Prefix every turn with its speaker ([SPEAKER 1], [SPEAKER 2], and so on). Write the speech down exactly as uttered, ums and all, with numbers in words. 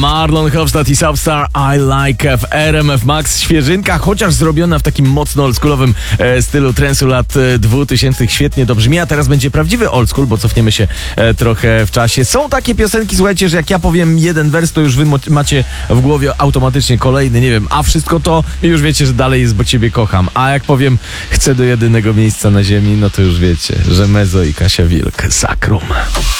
[SPEAKER 1] Marlon Hofstadt i Substar I Like w R M F Max. Świeżynka, chociaż zrobiona w takim mocno oldschoolowym e, stylu trance'u lat e, dwutysięcznych. Świetnie to brzmi, a teraz będzie prawdziwy oldschool, bo cofniemy się e, trochę w czasie. Są takie piosenki, słuchajcie, że jak ja powiem jeden wers, to już wy mo- macie w głowie automatycznie kolejny, nie wiem, a wszystko to i już wiecie, że dalej jest, bo ciebie kocham. A jak powiem chcę do jedynego miejsca na ziemi, no to już wiecie, że Mezo i Kasia Wilk, Sakrum.